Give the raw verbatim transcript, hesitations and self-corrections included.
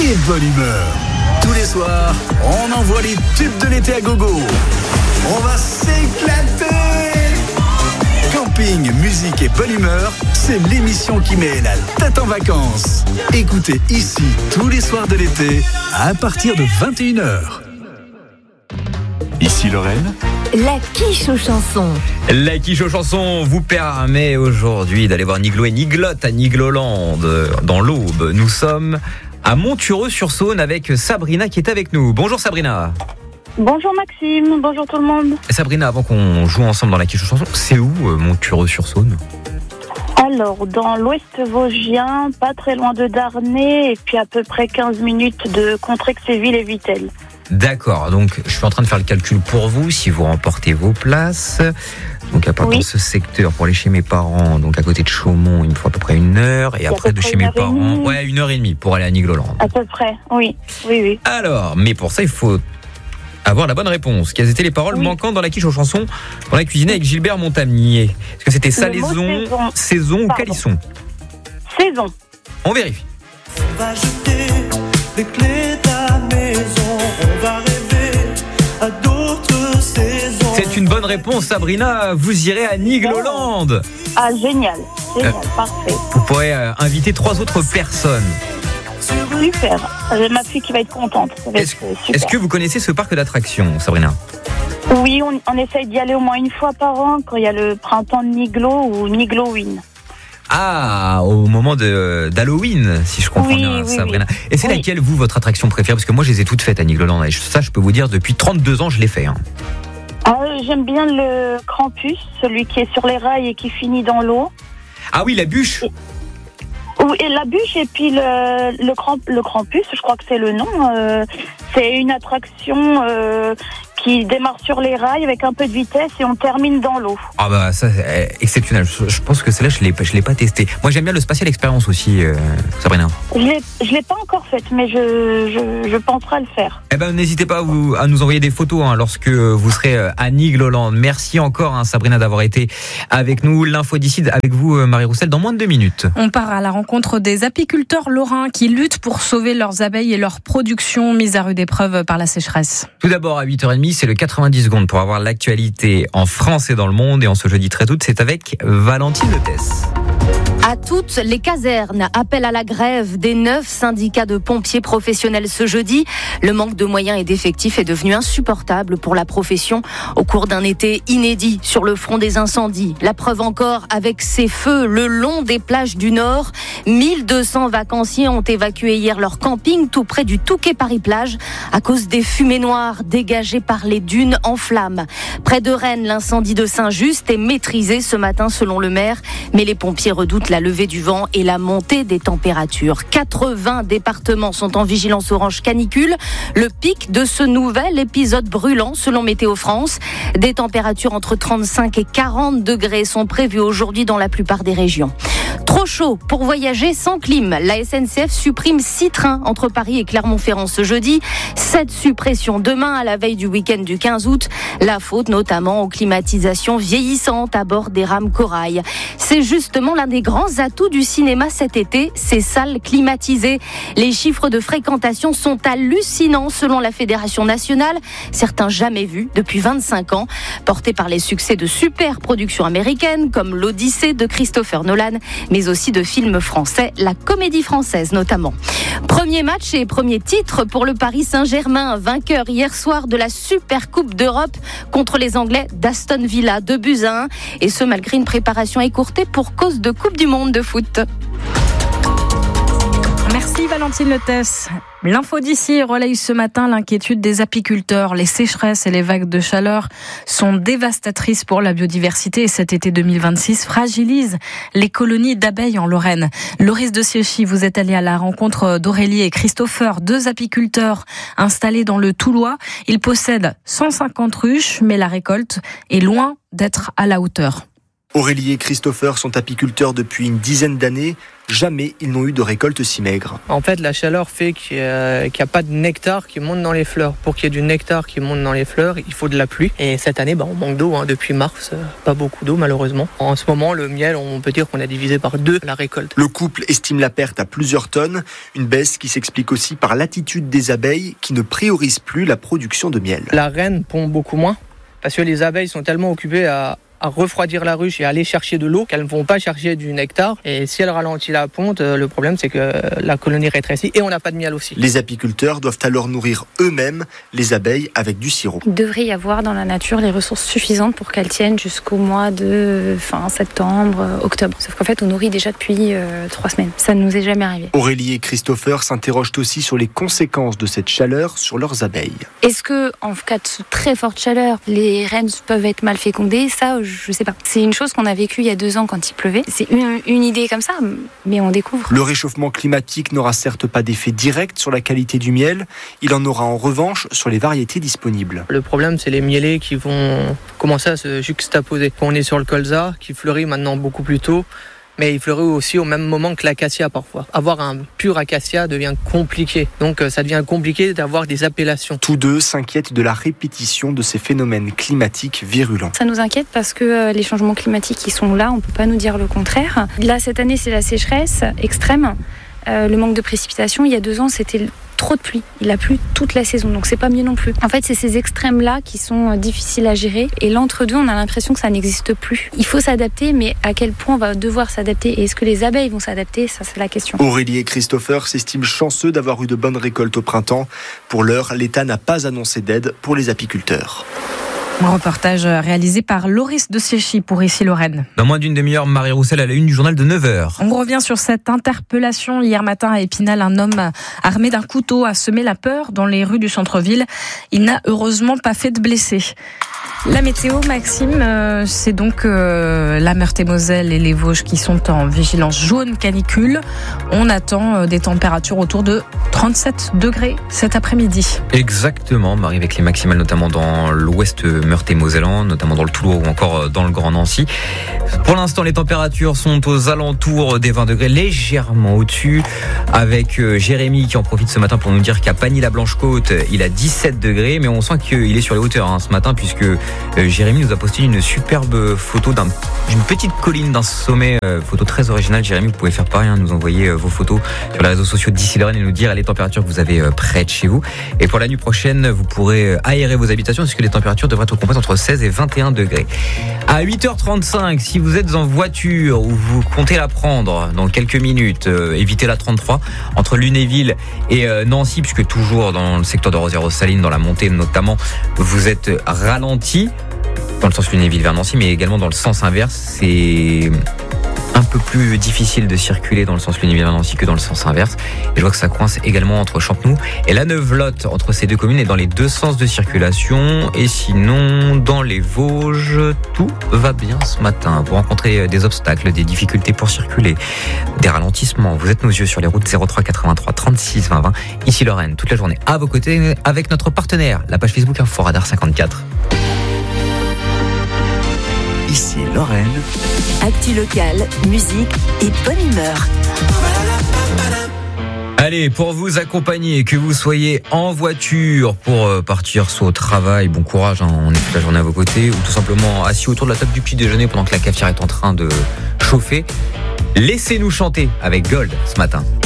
et bonne humeur. Tous les soirs, on envoie les tubes de l'été à gogo. On va s'éclater. Camping, musique et bonne humeur, c'est l'émission qui met la tête en vacances. Écoutez ici tous les soirs de l'été à partir de vingt et une heures. Ici Lorraine. La quiche aux chansons. La quiche aux chansons vous permet aujourd'hui d'aller voir Niglo et Niglotte à Nigloland dans l'Aube. Nous sommes à Montureux-sur-Saône avec Sabrina qui est avec nous. Bonjour Sabrina. Bonjour Maxime, bonjour tout le monde. Sabrina, avant qu'on joue ensemble dans la quiche aux chansons, c'est où Montureux-sur-Saône ? Alors, dans l'ouest vosgien, pas très loin de Darney, et puis à peu près quinze minutes de Contrexéville et Vittel. D'accord, donc je suis en train de faire le calcul pour vous, si vous remportez vos places. Donc à part Oui. dans ce secteur, pour aller chez mes parents, donc à côté de Chaumont, il me faut à peu près une heure. Et à après peu de près chez une mes heure et parents, demie. ouais, une heure et demie pour aller à Nigloland. À peu près, oui, oui, oui. Alors, mais pour ça, il faut avoir la bonne réponse. Quelles étaient les paroles Oui. manquantes dans la quiche aux chansons dans la cuisine avec Gilbert Montagnier? Est-ce que c'était Le mot salaison, saison. saison ou Pardon. calisson? Saison. On vérifie. On va jeter les clés de la maison, on va rêver à d'autres saisons. C'est une bonne réponse, Sabrina. Vous irez à Nigloland. Ah, génial, génial, Euh. parfait. Vous pourrez euh, inviter trois autres personnes. Super, j'ai ma fille qui va être contente. Ça va Est-ce, être, euh, super. est-ce que vous connaissez ce parc d'attractions, Sabrina? Oui, on, on essaye d'y aller au moins une fois par an quand il y a le printemps de Niglo ou Niglowin. Ah, au moment de, d'Halloween, si je comprends Oui, bien, oui, Sabrina. oui. Et c'est Oui. laquelle, vous, votre attraction préférée? Parce que moi, je les ai toutes faites à Nigloland. Et ça, je peux vous dire, depuis trente-deux ans, je l'ai fait. Hein. Ah, j'aime bien le Krampus, celui qui est sur les rails et qui finit dans l'eau. Ah oui, la bûche. Ou- Et la bûche et puis le, le, cramp, le Krampus, je crois que c'est le nom. euh, c'est une attraction euh, qui démarre sur les rails avec un peu de vitesse et on termine dans l'eau. Ah bah ça, c'est euh, exceptionnel. Je, je pense que celle-là, je l'ai, je l'ai pas testé. Moi, j'aime bien le Spatial Experience aussi, euh, Sabrina. Je l'ai, je l'ai pas encore faite, mais je, je, je penserai à le faire. Eh ben, n'hésitez pas à, vous, à nous envoyer des photos hein, lorsque vous serez euh, à Nigloland. Merci encore, hein, Sabrina, d'avoir été avec nous. L'info d'ici avec vous, euh, Marie Roussel, dans moins de deux minutes. On part à la rencontre des apiculteurs lorrains qui luttent pour sauver leurs abeilles et leur production mise à rude épreuve par la sécheresse. Tout d'abord, à huit heures trente, c'est le quatre-vingt-dix secondes pour avoir l'actualité en France et dans le monde. Et en ce jeudi treize août, c'est avec Valentine Letès. À toutes les casernes, appel à la grève des neuf syndicats de pompiers professionnels ce jeudi. Le manque de moyens et d'effectifs est devenu insupportable pour la profession au cours d'un été inédit sur le front des incendies. La preuve encore avec ces feux le long des plages du Nord. mille deux cents vacanciers ont évacué hier leur camping tout près du Touquet Paris-Plage à cause des fumées noires dégagées par les dunes en flammes. Près de Rennes, l'incendie de Saint-Just est maîtrisé ce matin selon le maire, mais les pompiers redoutent la levée du vent et la montée des températures. quatre-vingts départements sont en vigilance orange canicule. Le pic de ce nouvel épisode brûlant selon Météo France. Des températures entre trente-cinq et quarante degrés sont prévues aujourd'hui dans la plupart des régions. Trop chaud pour voyager sans clim. La S N C F supprime six trains entre Paris et Clermont-Ferrand ce jeudi. Sept suppressions demain à la veille du week-end du quinze août. La faute notamment aux climatisations vieillissantes à bord des rames Corail. C'est justement l'un des grands atouts du cinéma cet été, ces salles climatisées. Les chiffres de fréquentation sont hallucinants selon la Fédération nationale, certains jamais vus depuis vingt-cinq ans, portés par les succès de super productions américaines comme l'Odyssée de Christopher Nolan, mais aussi de films français, la Comédie Française notamment. Premier match et premier titre pour le Paris Saint-Germain, vainqueur hier soir de la Super Coupe d'Europe contre les Anglais d'Aston Villa, deux buts à un, et ce malgré une préparation écourtée pour cause de Coupe du Monde de foot. Merci Valentine Letès. L'info d'ici relaye ce matin l'inquiétude des apiculteurs. Les sécheresses et les vagues de chaleur sont dévastatrices pour la biodiversité et cet été deux mille vingt-six fragilise les colonies d'abeilles en Lorraine. Loris de Sieuchy, vous êtes allé à la rencontre d'Aurélie et Christopher, deux apiculteurs installés dans le Toulois. Ils possèdent cent cinquante ruches, mais la récolte est loin d'être à la hauteur. Aurélie et Christopher sont apiculteurs depuis une dizaine d'années. Jamais ils n'ont eu de récolte si maigre. En fait, la chaleur fait qu'il n'y a, qu'il y a pas de nectar qui monte dans les fleurs. Pour qu'il y ait du nectar qui monte dans les fleurs, il faut de la pluie. Et cette année, bah, on manque d'eau hein, depuis mars. Pas beaucoup d'eau, malheureusement. En ce moment, le miel, on peut dire qu'on a divisé par deux la récolte. Le couple estime la perte à plusieurs tonnes. Une baisse qui s'explique aussi par l'attitude des abeilles qui ne priorisent plus la production de miel. La reine pond beaucoup moins parce que les abeilles sont tellement occupées à... à refroidir la ruche et aller chercher de l'eau, qu'elles ne vont pas chercher du nectar. Et si elle ralentit la ponte, le problème c'est que la colonie rétrécit et on n'a pas de miel aussi. Les apiculteurs doivent alors nourrir eux-mêmes les abeilles avec du sirop. Il devrait y avoir dans la nature les ressources suffisantes pour qu'elles tiennent jusqu'au mois de fin septembre, octobre. Sauf qu'en fait on nourrit déjà depuis euh, trois semaines. Ça ne nous est jamais arrivé. Aurélie et Christopher s'interrogent aussi sur les conséquences de cette chaleur sur leurs abeilles. Est-ce que en cas de très forte chaleur, les reines peuvent être mal fécondées? Ça, je sais pas. C'est une chose qu'on a vécue il y a deux ans quand il pleuvait. C'est une, une idée comme ça, mais on découvre. Le réchauffement climatique n'aura certes pas d'effet direct sur la qualité du miel. Il en aura en revanche sur les variétés disponibles. Le problème, c'est les mielés qui vont commencer à se juxtaposer. On est sur le colza, qui fleurit maintenant beaucoup plus tôt. Mais il fleurit aussi au même moment que l'acacia parfois. Avoir un pur acacia devient compliqué. Donc ça devient compliqué d'avoir des appellations. Tous deux s'inquiètent de la répétition de ces phénomènes climatiques virulents. Ça nous inquiète parce que les changements climatiques qui sont là, on ne peut pas nous dire le contraire. Là, cette année, c'est la sécheresse extrême. Euh, le manque de précipitations. Il y a deux ans, c'était trop de pluie. Il a plu toute la saison, donc c'est pas mieux non plus. En fait, c'est ces extrêmes-là qui sont difficiles à gérer. Et l'entre-deux, on a l'impression que ça n'existe plus. Il faut s'adapter, mais à quel point on va devoir s'adapter? Et est-ce que les abeilles vont s'adapter? Ça, c'est la question. Aurélie et Christopher s'estiment chanceux d'avoir eu de bonnes récoltes au printemps. Pour l'heure, l'État n'a pas annoncé d'aide pour les apiculteurs. Un reportage réalisé par Loris de Siechy pour Ici Lorraine. Dans moins d'une demi-heure, Marie Roussel à la une du journal de neuf heures. On revient sur cette interpellation hier matin à Épinal. Un homme armé d'un couteau a semé la peur dans les rues du centre-ville. Il n'a heureusement pas fait de blessés. La météo, Maxime, euh, c'est donc euh, la Meurthe-et-Moselle et les Vosges qui sont en vigilance jaune canicule. On attend euh, des températures autour de trente-sept degrés cet après-midi. Exactement, Marie, avec les maximales notamment dans l'ouest Meurthe-et-Mosellan, notamment dans le Toulon ou encore dans le Grand Nancy. Pour l'instant, les températures sont aux alentours des vingt degrés, légèrement au-dessus, avec euh, Jérémy qui en profite ce matin pour nous dire qu'à Pagny-la-Blanche-Côte, il a dix-sept degrés, mais on sent qu'il est sur les hauteurs hein, ce matin, puisque Euh, Jérémy nous a posté une superbe photo d'un, d'une petite colline, d'un sommet, euh, photo très originale. Jérémy, vous pouvez faire pareil, hein, nous envoyer euh, vos photos sur les réseaux sociaux d'Ici Lorraine et nous dire les températures que vous avez euh, près de chez vous. Et pour la nuit prochaine, vous pourrez aérer vos habitations puisque les températures devraient être comprises entre seize et vingt et un degrés. À huit heures trente-cinq, si vous êtes en voiture ou vous comptez la prendre dans quelques minutes, euh, évitez la trente-trois entre Lunéville et euh, Nancy, puisque toujours dans le secteur de Rosières-aux-Salines, dans la montée notamment, vous êtes ralenti. Dans le sens Lunéville vers Nancy, mais également dans le sens inverse. C'est un peu plus difficile de circuler dans le sens Lunéville vers Nancy que dans le sens inverse. Et je vois que ça coince également entre Champenoux et la Neuvelotte, entre ces deux communes et dans les deux sens de circulation. Et sinon, dans les Vosges, tout va bien ce matin. Vous rencontrez des obstacles, des difficultés pour circuler, des ralentissements. Vous êtes nos yeux sur les routes zéro trois quatre-vingt-trois trente-six vingt vingt. Ici Lorraine, toute la journée à vos côtés avec notre partenaire, la page Facebook Inforadar cinquante-quatre. Ici Lorraine. Actu locale, musique et bonne humeur. Allez, pour vous accompagner, que vous soyez en voiture pour partir soit au travail, bon courage, hein, on est toute la journée à vos côtés, ou tout simplement assis autour de la table du petit déjeuner pendant que la cafetière est en train de chauffer, laissez-nous chanter avec Gold ce matin.